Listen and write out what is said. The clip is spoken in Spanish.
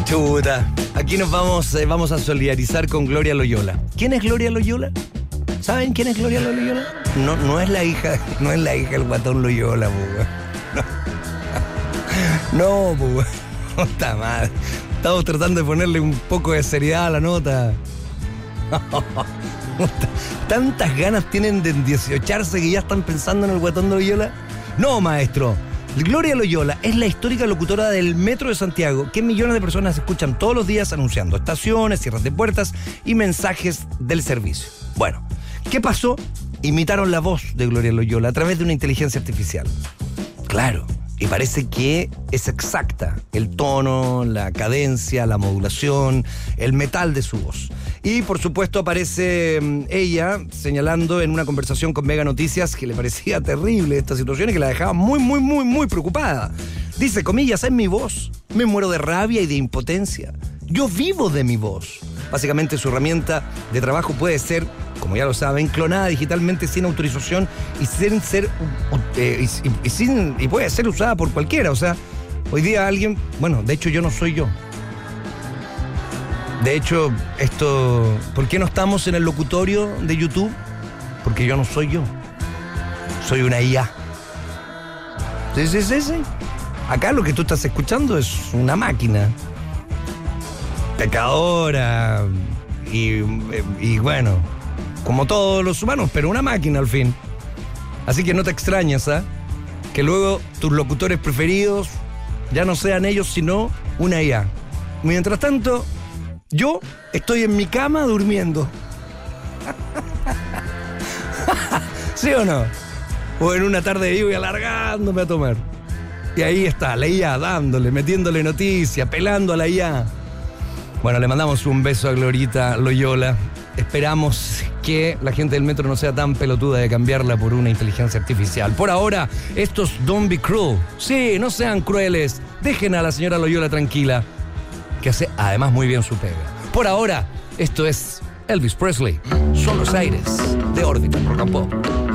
Chuta, aquí nos vamos a solidarizar con Gloria Loyola. ¿Quién es Gloria Loyola? ¿Saben quién es Gloria Loyola? No es la hija del guatón Loyola, pues. No, pues. No está mal. Estamos tratando de ponerle un poco de seriedad a la nota. ¿Tantas ganas tienen de 18arse que ya están pensando en el guatón Loyola? No, maestro. Gloria Loyola es la histórica locutora del Metro de Santiago que millones de personas escuchan todos los días anunciando estaciones, cierres de puertas y mensajes del servicio. Bueno, ¿qué pasó? Imitaron la voz de Gloria Loyola a través de una inteligencia artificial. Claro, y parece que es exacta el tono, la cadencia, la modulación, el metal de su voz. Y por supuesto aparece ella señalando en una conversación con Mega Noticias que le parecía terrible esta situación y que la dejaba muy preocupada. Dice, comillas, en mi voz me muero de rabia y de impotencia. Yo vivo de mi voz. Básicamente su herramienta de trabajo puede ser, como ya lo saben, clonada digitalmente sin autorización y puede ser usada por cualquiera. O sea, hoy día alguien, bueno, de hecho yo no soy yo. De hecho, ¿por qué no estamos en el locutorio de YouTube? Porque yo no soy yo. Soy una IA. Sí. Acá lo que tú estás escuchando es una máquina. Pecadora. Y bueno, como todos los humanos, pero una máquina al fin. Así que no te extrañas, ¿ah? Que luego tus locutores preferidos ya no sean ellos, sino una IA. Mientras tanto, yo estoy en mi cama durmiendo. ¿Sí o no? O en una tarde de lluvia alargándome a tomar. Y ahí está, la IA dándole, metiéndole noticias, pelando a la IA. Bueno, le mandamos un beso a Glorita Loyola. Esperamos que la gente del metro no sea tan pelotuda de cambiarla por una inteligencia artificial. Por ahora, estos don't be cruel. Sí, no sean crueles. Dejen a la señora Loyola tranquila, que hace además muy bien su pega. Por ahora, esto es Elvis Presley. Son los aires de órbita rock and pop.